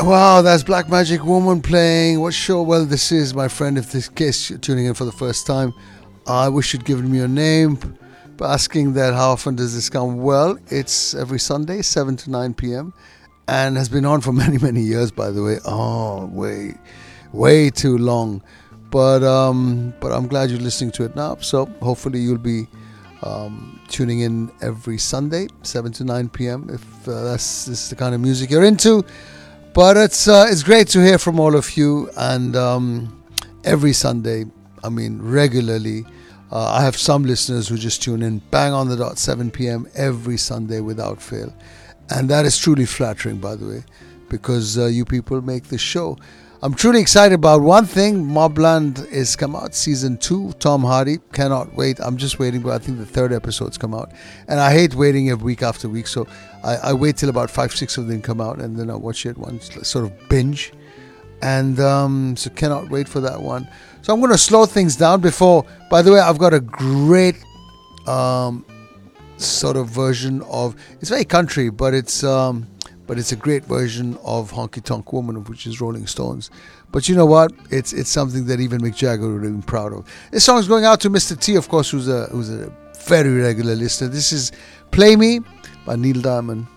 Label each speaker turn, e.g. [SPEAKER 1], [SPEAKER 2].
[SPEAKER 1] Wow, that's Black Magic Woman playing. What show? Well, this is, my friend, if this case you're tuning in for the first time, I wish you'd given me your name. But asking that, how often does this come? Well, it's every Sunday, 7 to 9 p.m. and has been on for many, many years, by the way. Oh, way too long. But I'm glad you're listening to it now. So hopefully you'll be tuning in every Sunday, 7 to 9 p.m. if this is the kind of music you're into. But it's great to hear from all of you, and every Sunday, I mean regularly, I have some listeners who just tune in bang on the dot 7 p.m. every Sunday without fail, and that is truly flattering, by the way, because you people make the show. I'm truly excited about one thing. Mobland is come out, season 2. Tom Hardy, cannot wait. I'm just waiting, but I think the 3rd episode's come out, and I hate waiting every week after week, so I wait till about 5-6 of them come out, and then I watch it once, sort of binge, and so cannot wait for that one. So I'm going to slow things down before. By the way, I've got a great sort of version of. It's very country, but it's a great version of Honky Tonk Woman, which is Rolling Stones. But you know what? It's something that even Mick Jagger would have been proud of. This song is going out to Mr. T, of course, who's a very regular listener. This is Play Me by Neil Diamond.